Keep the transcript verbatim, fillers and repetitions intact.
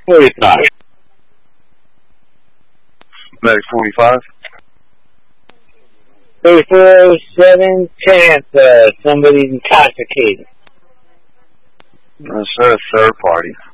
forty-five. Medic forty-five. thirty-four oh seven, Tampa. Somebody's intoxicated. That's a third party.